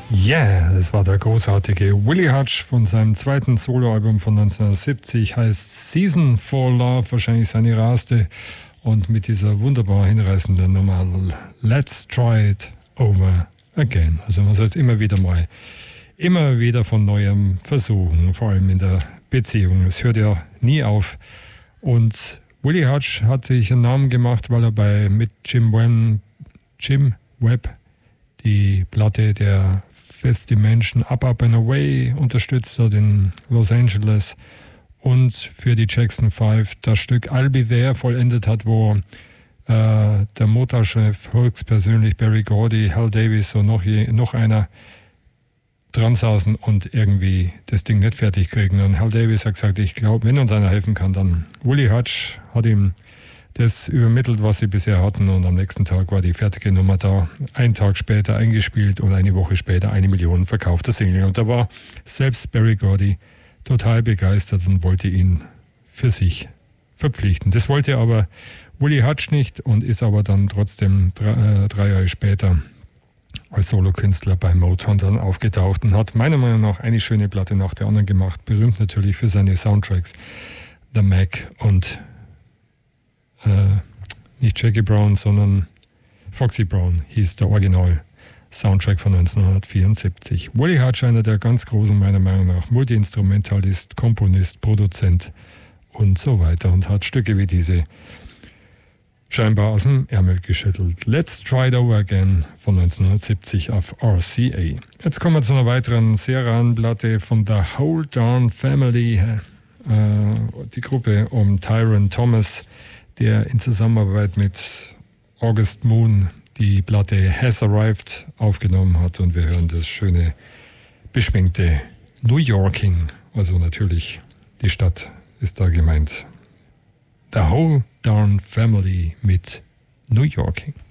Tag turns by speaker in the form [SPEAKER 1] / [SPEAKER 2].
[SPEAKER 1] Yeah, das war der großartige Willie Hutch von seinem zweiten Soloalbum von 1970, heißt Season for Love, wahrscheinlich seine rarste, und mit dieser wunderbar hinreißenden Nummer Let's Try It Over Again. Also man soll es immer wieder von Neuem versuchen, vor allem in der Beziehung. Es hört ja nie auf. Und Willie Hutch hat sich einen Namen gemacht, weil er mit Jim Webb die Platte der Fest Dimension Up, Up and Away unterstützt hat in Los Angeles und für die Jackson 5 das Stück I'll Be There vollendet hat, wo der Motorchef höchstpersönlich Berry Gordy, Hal Davis und noch einer dran saßen und irgendwie das Ding nicht fertig kriegen. Und Hal Davis hat gesagt, ich glaube, wenn uns einer helfen kann, dann Willie Hutch hat ihm das übermittelt, was sie bisher hatten, und am nächsten Tag war die fertige Nummer da. Einen Tag später eingespielt und eine Woche später 1 Million verkaufter Single. Und da war selbst Berry Gordy total begeistert und wollte ihn für sich verpflichten. Das wollte aber Willie Hutch nicht und ist aber dann trotzdem 3 Jahre später als Solokünstler bei Motown dann aufgetaucht und hat meiner Meinung nach eine schöne Platte nach der anderen gemacht. Berühmt natürlich für seine Soundtracks. The Mac und nicht Jackie Brown, sondern Foxy Brown hieß der Original-Soundtrack von 1974. Willie Hutch, einer der ganz großen, meiner Meinung nach, Multi-Instrumentalist, Komponist, Produzent und so weiter, und hat Stücke wie diese scheinbar aus dem Ärmel geschüttelt. Let's Try It Over Again von 1970 auf RCA. Jetzt kommen wir zu einer weiteren sehr raren Platte von The Whole Darn Family, die Gruppe um Tyrone Thomas, der in Zusammenarbeit mit August Moon die Platte Has Arrived aufgenommen hat, und wir hören das schöne, beschwingte New Yorking, also natürlich die Stadt ist da gemeint. The Whole Darn Family mit New Yorking.